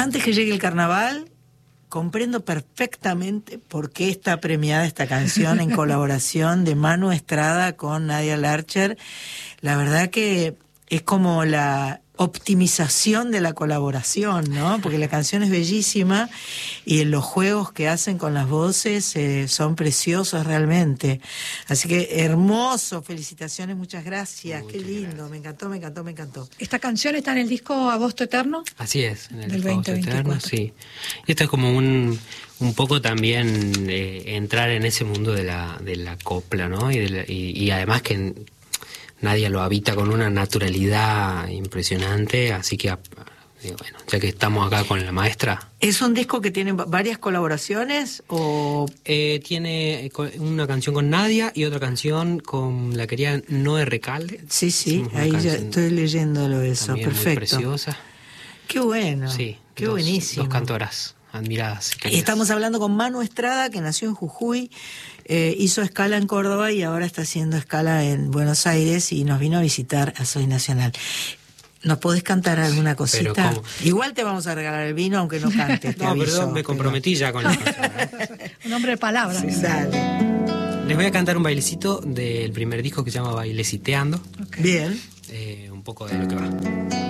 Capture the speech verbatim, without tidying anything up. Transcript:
antes que llegue el carnaval, comprendo perfectamente por qué está premiada esta canción en colaboración de Manu Estrada con Nadia Larcher. La verdad que es como la optimización de la colaboración, ¿no? Porque la canción es bellísima y los juegos que hacen con las voces eh, son preciosos realmente. Así que hermoso, felicitaciones, muchas gracias, muchas qué lindo, gracias. me encantó, me encantó, me encantó. ¿Esta canción está en el disco Agosto Eterno? Así es, en el del disco Agosto Eterno, sí. Y esto es como un un poco también eh, entrar en ese mundo de la de la copla, ¿no? Y, de la, y, y además que Nadia lo habita con una naturalidad impresionante, así que bueno, ya que estamos acá con la maestra. ¿Es un disco que tiene varias colaboraciones o...? Eh, tiene una canción con Nadia y otra canción con la querida Noé Recalde. Sí, sí, ahí ya estoy leyéndolo eso, perfecto. Muy preciosa. Qué bueno, sí, qué dos, buenísimo. Dos cantoras admiradas. Estamos hablando con Manu Estrada, que nació en Jujuy, eh, hizo escala en Córdoba y ahora está haciendo escala en Buenos Aires y nos vino a visitar a Soy Nacional. ¿Nos podés cantar alguna cosita? Igual te vamos a regalar el vino, aunque no cantes. No, aviso, perdón, me comprometí pero... ya con la canción. Un hombre de palabras. Sí, dale. Les voy a cantar un bailecito del primer disco que se llama Baileciteando. Okay. Bien. Eh, un poco de lo que va.